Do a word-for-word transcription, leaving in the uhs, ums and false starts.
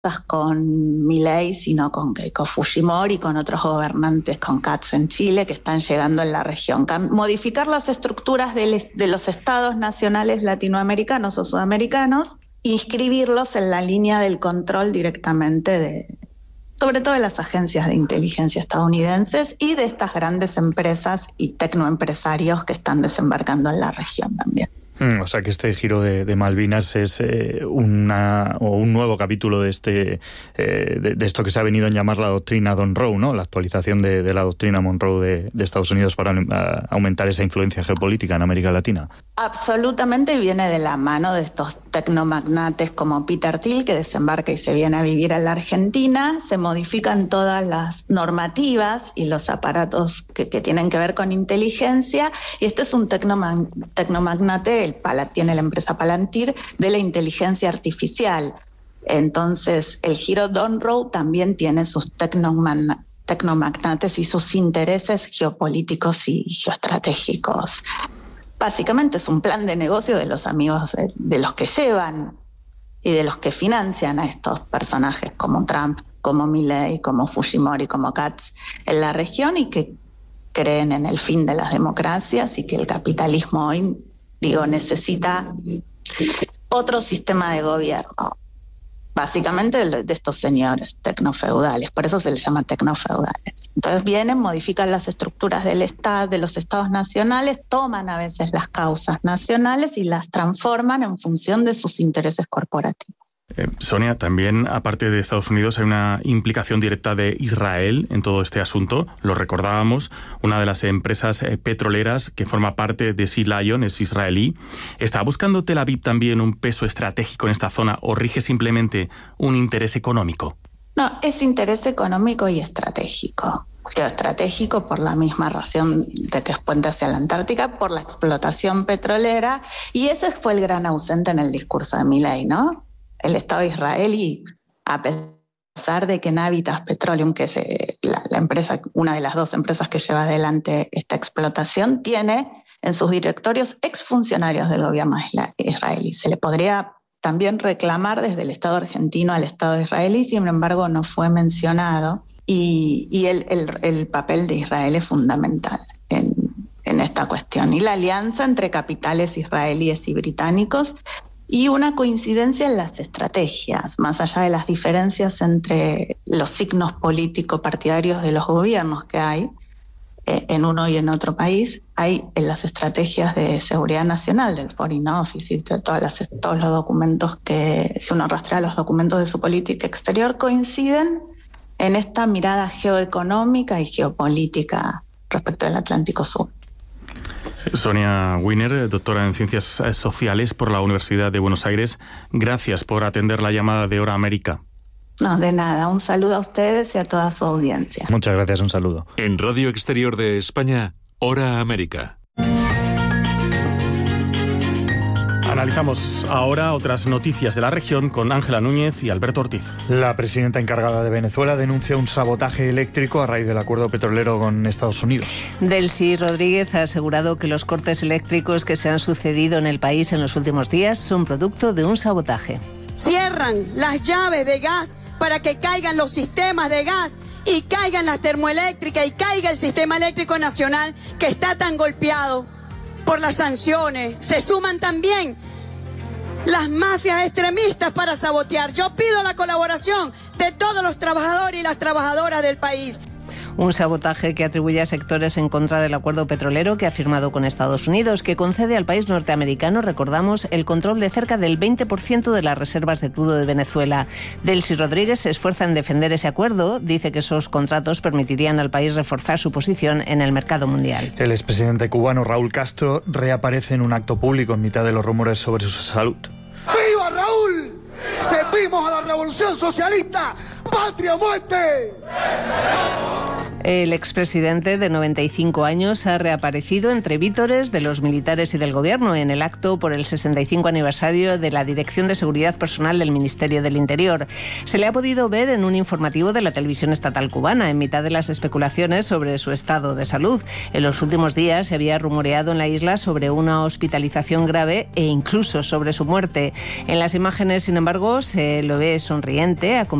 con Milei, sino con Keiko Fujimori y con otros gobernantes, con Katz en Chile, que están llegando en la región. Modificar las estructuras de, de los estados nacionales latinoamericanos o sudamericanos, inscribirlos en la línea del control directamente de, sobre todo de las agencias de inteligencia estadounidenses y de estas grandes empresas y tecnoempresarios que están desembarcando en la región también. O sea que este giro de, de Malvinas es eh, una, o un nuevo capítulo de este eh, de, de esto que se ha venido a llamar la doctrina Monroe, ¿no? La actualización de, de la doctrina Monroe de, de Estados Unidos para a, aumentar esa influencia geopolítica en América Latina. Absolutamente, viene de la mano de estos tecnomagnates como Peter Thiel, que desembarca y se viene a vivir a la Argentina. Se modifican todas las normativas y los aparatos que, que tienen que ver con inteligencia, y este es un tecnomag, tecnomagnate, el Pala, tiene la empresa Palantir, de la inteligencia artificial. Entonces, el giro Monroe también tiene sus tecnomagnates tecnomagnates y sus intereses geopolíticos y geoestratégicos. Básicamente es un plan de negocio de los amigos de, de los que llevan y de los que financian a estos personajes como Trump, como Milei, como Fujimori, como Katz en la región, y que creen en el fin de las democracias y que el capitalismo hoy, digo, necesita otro sistema de gobierno. Básicamente de estos señores tecnofeudales, por eso se les llama tecnofeudales. Entonces vienen, modifican las estructuras del Estado, de los estados nacionales, toman a veces las causas nacionales y las transforman en función de sus intereses corporativos. Eh, Sonia, también, aparte de Estados Unidos, hay una implicación directa de Israel en todo este asunto. Lo recordábamos, una de las empresas eh, petroleras que forma parte de Sea Lion es israelí. ¿Está buscando Tel Aviv también un peso estratégico en esta zona o rige simplemente un interés económico? No, es interés económico y estratégico. Geoestratégico por la misma razón de que es puente hacia la Antártica, por la explotación petrolera, y ese fue el gran ausente en el discurso de Milei, ¿no? El Estado israelí, a pesar de que Navitas Petroleum, que es la, la empresa, una de las dos empresas que lleva adelante esta explotación, tiene en sus directorios exfuncionarios del gobierno israelí. Se le podría también reclamar desde el Estado argentino al Estado israelí, sin embargo no fue mencionado, y, y el, el, el papel de Israel es fundamental en, en esta cuestión. Y la alianza entre capitales israelíes y británicos, y una coincidencia en las estrategias, más allá de las diferencias entre los signos político-partidarios de los gobiernos que hay eh, en uno y en otro país, hay en las estrategias de seguridad nacional del Foreign Office y de todas las, todos los documentos que, si uno rastrea los documentos de su política exterior, coinciden en esta mirada geoeconómica y geopolítica respecto del Atlántico Sur. Sonia Wiener, doctora en Ciencias Sociales por la Universidad de Buenos Aires, gracias por atender la llamada de Hora América. No, de nada. Un saludo a ustedes y a toda su audiencia. Muchas gracias, un saludo. En Radio Exterior de España, Hora América. Analizamos ahora otras noticias de la región con Ángela Núñez y Alberto Ortiz. La presidenta encargada de Venezuela denuncia un sabotaje eléctrico a raíz del acuerdo petrolero con Estados Unidos. Delcy Rodríguez ha asegurado que los cortes eléctricos que se han sucedido en el país en los últimos días son producto de un sabotaje. Cierran las llaves de gas para que caigan los sistemas de gas y caigan las termoeléctricas y caiga el sistema eléctrico nacional que está tan golpeado por las sanciones. Se suman también las mafias extremistas para sabotear. Yo pido la colaboración de todos los trabajadores y las trabajadoras del país. Un sabotaje que atribuye a sectores en contra del acuerdo petrolero que ha firmado con Estados Unidos, que concede al país norteamericano, recordamos, el control de cerca del veinte por ciento de las reservas de crudo de Venezuela. Delcy Rodríguez se esfuerza en defender ese acuerdo. Dice que esos contratos permitirían al país reforzar su posición en el mercado mundial. El expresidente cubano Raúl Castro reaparece en un acto público en mitad de los rumores sobre su salud. ¡Viva Raúl! ¡Servimos a la revolución socialista! ¡Patria o muerte! El expresidente de noventa y cinco años ha reaparecido entre vítores de los militares y del gobierno en el acto por el sesenta y cinco aniversario de la Dirección de Seguridad Personal del Ministerio del Interior. Se le ha podido ver en un informativo de la televisión estatal cubana, en mitad de las especulaciones sobre su estado de salud. En los últimos días se había rumoreado en la isla sobre una hospitalización grave e incluso sobre su muerte. En las imágenes, sin embargo, se lo ve sonriente, acompañado